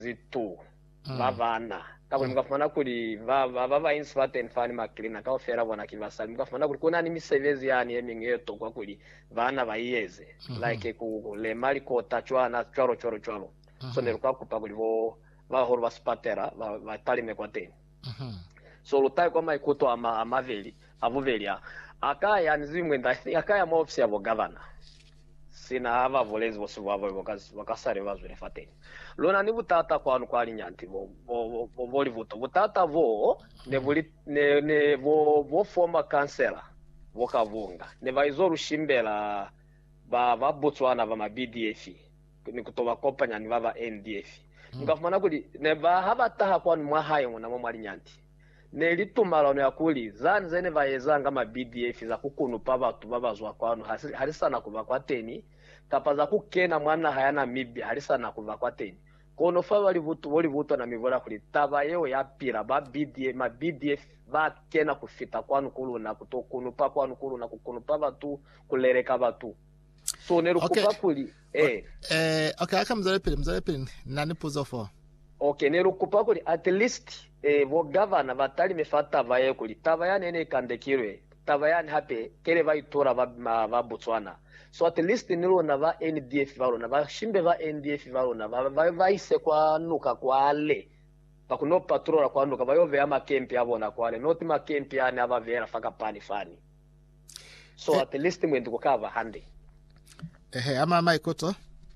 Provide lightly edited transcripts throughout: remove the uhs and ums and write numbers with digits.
zitu vavana kako mukafuna kuli vava insfaten fani maklina ka ofera bona kivasali mukafuna kuli kuna ni misevezi yani emingeto kwa kuli vana vaiyeze like ku le mali ko tachwana choro so ne kwa kupa kuli vo va hor vaspatera va talime kwa teni so lutai kwa maikuto amaveli avuvelia akaya nzimwe ndathi akaya ma ofisi abo governor sina ava volezi vosi vavo vakasare vazwere fateni lona ni vutata kwanu kwali nyanti voli vuto vutata vo ne vo former councillor vokavunga ne vaizoru shimbela va Botswana va BDF ni kutoba kompanya ni vava NDF ngafumana kuli ne va habataha kwanu mwahayo na mwali nyanti ne litumalano yakuli zani zene vayezanga ma BDF za kukunupa vatu vavazwa kwanu harisana kuva kwateni kapaza kukena mwana hayana mibia harisana kuva kwateni kono fa vali vuto na mivola kuli tava yeo yapira ba BDF ma BDF va kena kufita kwanu kuluna kutokunupa kwanu kuluna kukunupa vatu kulereka vatu so ne rukupa kuli okay aka mzale pili nani puzo for okay ne rukupa kuli at least vo governor vatali mefata vaye kuli tava yani ne kandekirwe tava yani hape kele vaitora va Botswana so at least nilo na va NDF valona va shimbe va NDF valona va ise kwa nuka kwale pakuno patrola kwa nuka vayove ama kempi abona kwale not ma kempi yani ava vera faka pani fani so at least mwendu kukava hande ama maikoto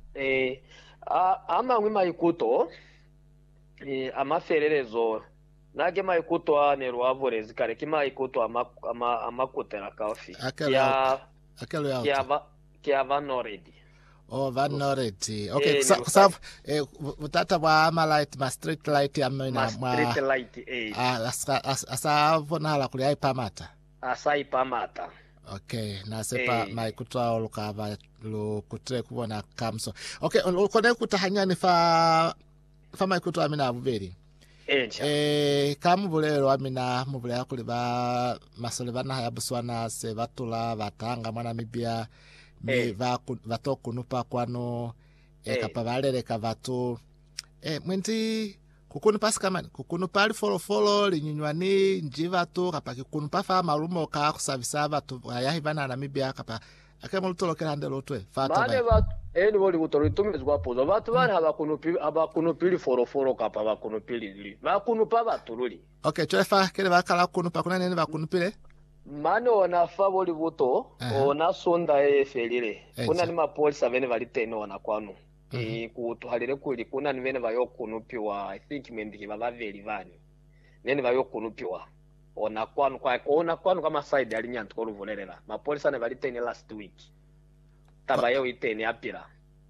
ama ngwi maikoto amafererezo nage maikuto ane ruavorezi kare kima ikuto amakutera kaofi kia vanoredi vanoredi okay kusafu utata wa ama light ma street light amina street light asa vonala kuli aipamata asaipamata okay na sepa maikuto ao lukava lukutre kubona kamso okay kone kutahanyani fa maikuto amina avuveri kamu bulero amina mubule akuli ba masole bana haya Botswana se batula batanga mwana mibia me vatokunupa kwano kapa valeleka vatu mwenti kukunupa sikamani kukunupa ali folofolo linyunywani njivatu kapa kikunupa fa malumo ka kusavisa vatu ayahi bana na mibia kapa akema lutolokela hande lotwe fata bane vatu eni voli kutolo itumizwa pozo vatu vane habakunupili folofolo kapa bakunupili li bakunupa batululi okay cholefa kele bakala kunupa kuna nene bakunupile mane onafa voli vuto ona sonda efelile kuna ni mapolisa vene valiteno ona kwanu kutuhalire kuli kuna ni vene vayokunupiwa I think mendiki vavaveli vani vene vayokunupiwa ona kwanu kama side ali nyantu koluvolelela mapolisa ne valitene last week taba yeo itene apira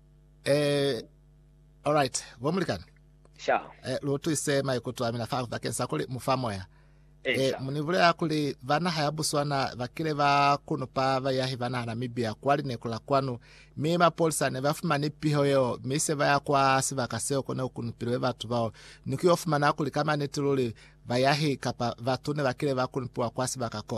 all right vomulikana sha lotu isema ikutu amina fa vakensa kuli mufamoya munivule akuli vana haya Botswana vakile va kunupa vayahi vana Namibia kwali nekula kwanu mima polisa ne vafuma ni pihoyo mise vaya kwa sivakaseo kone kunupilwe vatu vao nikiofuma na akuli kama netiluli vayahi kapa vatune vakile va kunupiwa kwa sivakako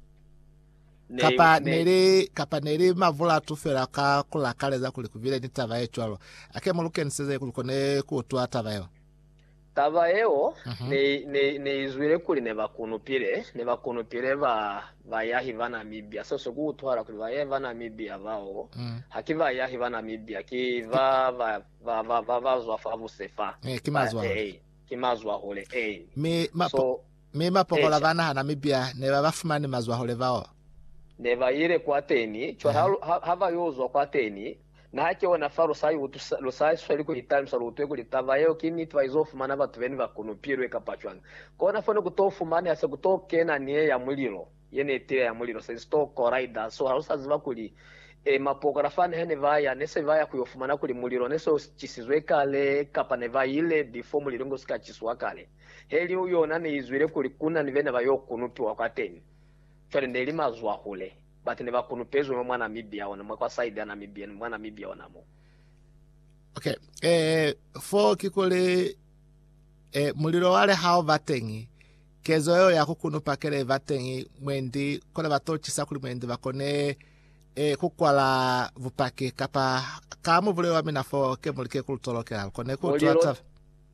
kapa neri mavula tufera ka kula kaleza kuli kuvile nitava echwalo ake muluke niseze kulikone kutua tavayo tavayo ne izwire kuli ne bakunupire va yahi va Namibia so kutwara kuli va yahi va Namibia vao hakiva yahi va Namibia ki va zwa favu sefa kimazwa hole me mapokola vana Namibia ne bafuma ni mazwa hole vao ne vaire kwateni cho hava yozwa kwateni na hake wana faru sayi lusai swali ko hitali msalutu ko litava yeo kini twaizofu mana batu veni vakunupirwe kapachwana kona fono kutofu mani ase kutoke na niye ya muliro yene tire ya muliro se sto koraida so harusa ziva kuli mapografani hene vaya nese vaya kuyofumana kuli muliro neso chisizwe kale kapa ne vaile before muliro ngo sika chiswa kale heli uyo nane izwire kuli kuna ni vene vayokunupiwa kwateni chale ndeli mazwa hule but ne bakunupezwe mwana Namibia wana kwa side ya Namibia mwana Namibia wana mo okay fo kikole muliro wale hao vatengi kezo yo ya kukunupa kele vatengi mwendi kole vatochisa kuli mwendi vakone kukwala vupake kapa kamu vule wa mina fo ke mulike kulutolokela kone kutuata